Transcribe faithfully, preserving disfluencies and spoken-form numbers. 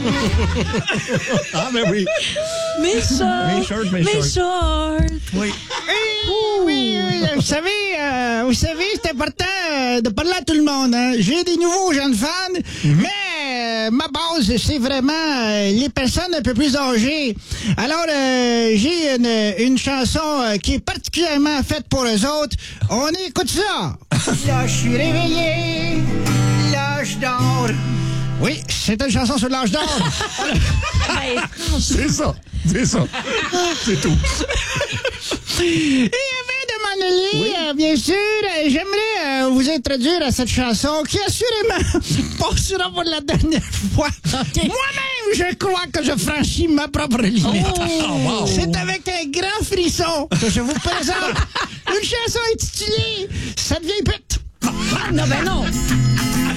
Ah, ben oui. Mes shorts. Mes shorts, mes Mes shorts. shorts. Oui. Oui, oui, oui, vous savez, euh, vous savez, c'est important euh, de parler à tout le monde. Hein. J'ai des nouveaux jeunes fans, mm-hmm. mais euh, ma base, c'est vraiment euh, les personnes un peu plus âgées. Alors, euh, j'ai une, une chanson euh, qui est particulièrement faite pour eux autres. On écoute ça. Là, je suis réveillé, l'âge d'or. Oui, c'est une chanson sur l'âge d'or. C'est ça, c'est ça. C'est tout. Et avant de m'en aller, oui. euh, bien sûr, euh, j'aimerais euh, vous introduire à cette chanson qui assurément passera pour la dernière fois. Okay. Moi-même, je crois que je franchis ma propre limite. Oh. Oh. C'est avec un grand frisson que je vous présente une chanson intitulée « Cette vieille pute ». Non, ben non.